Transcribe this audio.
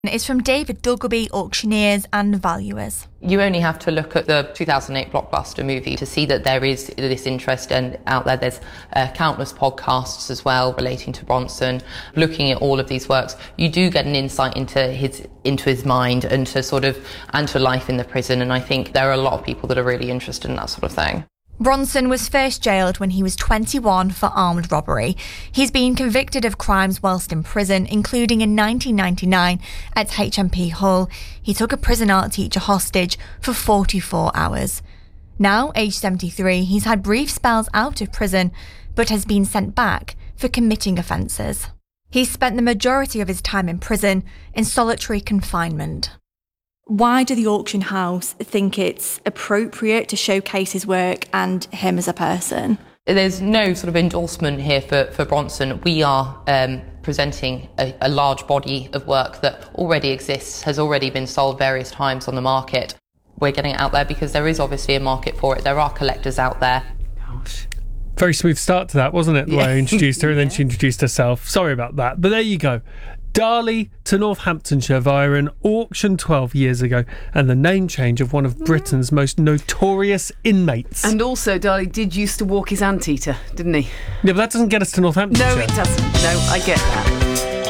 It's from David Duggleby, auctioneers and valuers. You only have to look at the 2008 blockbuster movie to see that there is this interest and out there. There's countless podcasts as well relating to Bronson. Looking at all of these works, you do get an insight into his mind and to life in the prison. And I think there are a lot of people that are really interested in that sort of thing. Bronson was first jailed when he was 21 for armed robbery. He's been convicted of crimes whilst in prison, including in 1999 at HMP Hull. He took a prison art teacher hostage for 44 hours. Now, aged 73, he's had brief spells out of prison, but has been sent back for committing offences. He's spent the majority of his time in prison in solitary confinement. Why do the auction house think it's appropriate to showcase his work and him as a person? There's no sort of endorsement here for Bronson. We are presenting a large body of work that already exists, has already been sold various times on the market. We're getting it out there because there is obviously a market for it. There are collectors out there. Gosh. Very smooth start to that, wasn't it? The way I introduced her and then she introduced herself. Sorry about that. But there you go. Darley to Northamptonshire via an auction 12 years ago and the name change of one of Britain's most notorious inmates. And also, Darley did used to walk his anteater, didn't he? Yeah, but that doesn't get us to Northamptonshire. No, it doesn't. No, I get that.